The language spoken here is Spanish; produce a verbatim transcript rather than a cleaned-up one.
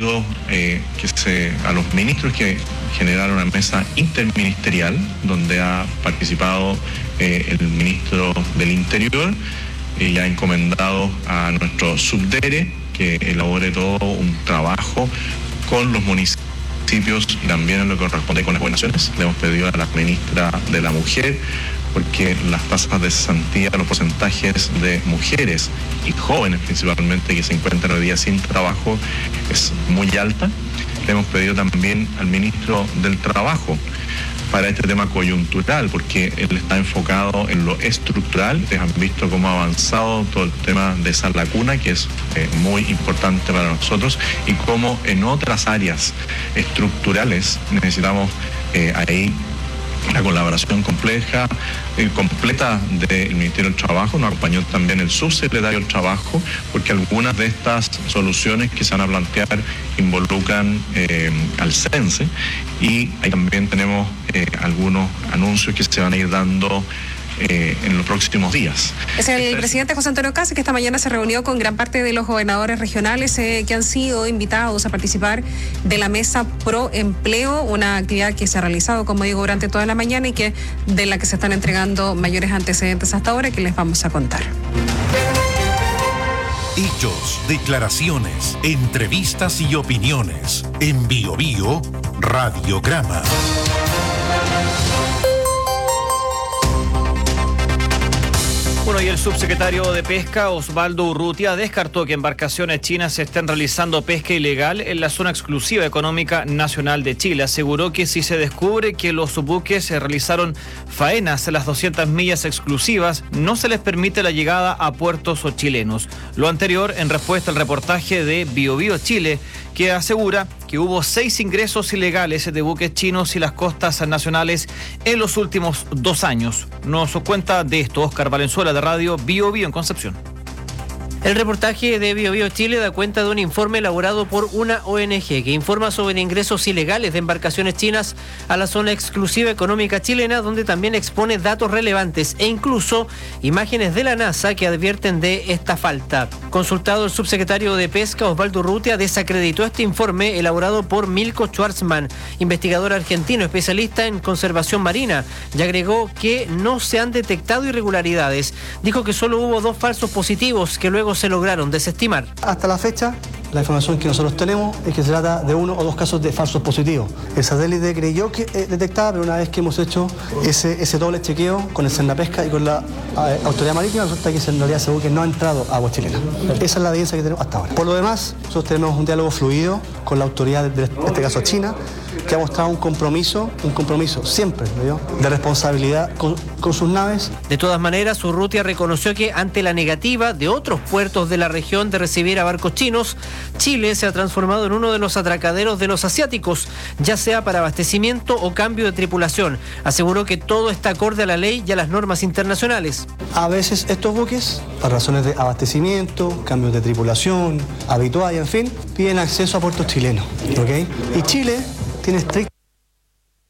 pedido eh, que se, a los ministros que generaron una mesa interministerial donde ha participado eh, el ministro del Interior y eh, ha encomendado a nuestro subdere que elabore todo un trabajo con los municipios y también en lo que corresponde con las gobernaciones. Le hemos pedido a la ministra de la Mujer, porque las tasas de cesantía, los porcentajes de mujeres y jóvenes principalmente que se encuentran hoy día sin trabajo es muy alta. Le hemos pedido también al ministro del Trabajo para este tema coyuntural, porque él está enfocado en lo estructural. Ustedes han visto cómo ha avanzado todo el tema de esa lacuna, que es eh, muy importante para nosotros, y cómo en otras áreas estructurales necesitamos eh, ahí la colaboración compleja, eh, completa del Ministerio del Trabajo. Nos acompañó también el subsecretario del Trabajo, porque algunas de estas soluciones que se van a plantear involucran eh, al CENSE, y ahí también tenemos eh, algunos anuncios que se van a ir dando Eh, en los próximos días. Es el Entonces, presidente José Antonio Kast, que esta mañana se reunió con gran parte de los gobernadores regionales eh, que han sido invitados a participar de la Mesa Pro Empleo, una actividad que se ha realizado, como digo, durante toda la mañana y que de la que se están entregando mayores antecedentes hasta ahora, que les vamos a contar. Hechos, declaraciones, entrevistas y opiniones. En Bio Bio, Radiograma. Bueno, y el subsecretario de Pesca, Osvaldo Urrutia, descartó que embarcaciones chinas estén realizando pesca ilegal en la zona exclusiva económica nacional de Chile. Aseguró que si se descubre que los buques realizaron faenas en las doscientas millas exclusivas, no se les permite la llegada a puertos chilenos. Lo anterior en respuesta al reportaje de Bio Bio Chile, que asegura que hubo seis ingresos ilegales de buques chinos y las costas nacionales en los últimos dos años. Nos cuenta de esto Oscar Valenzuela, de Radio Bio Bio en Concepción. El reportaje de Bio Bio Chile da cuenta de un informe elaborado por una O N G que informa sobre ingresos ilegales de embarcaciones chinas a la zona exclusiva económica chilena, donde también expone datos relevantes e incluso imágenes de la NASA que advierten de esta falta. Consultado, el subsecretario de Pesca, Osvaldo Urrutia, desacreditó este informe elaborado por Milko Schwarzman, investigador argentino especialista en conservación marina, y agregó que no se han detectado irregularidades. Dijo que solo hubo dos falsos positivos que luego se lograron desestimar. Hasta la fecha, la información que nosotros tenemos es que se trata de uno o dos casos de falsos positivos. El satélite creyó que eh, detectaba, pero una vez que hemos hecho ese, ese doble chequeo con el Sernapesca y con la eh, Autoridad Marítima, resulta que en realidad ese buque no ha entrado a agua chilena. Esa es la evidencia que tenemos hasta ahora. Por lo demás, nosotros tenemos un diálogo fluido con la autoridad, de, en este caso China, que ha mostrado un compromiso, un compromiso siempre, ¿no?, de responsabilidad con, con sus naves. De todas maneras, Urrutia reconoció que ante la negativa de otros puertos de la región de recibir a barcos chinos, Chile se ha transformado en uno de los atracaderos de los asiáticos, ya sea para abastecimiento o cambio de tripulación. Aseguró que todo está acorde a la ley y a las normas internacionales. A veces estos buques, por razones de abastecimiento, cambios de tripulación, habitual y en fin, piden acceso a puertos chilenos, ¿ok? Y Chile tiene estricto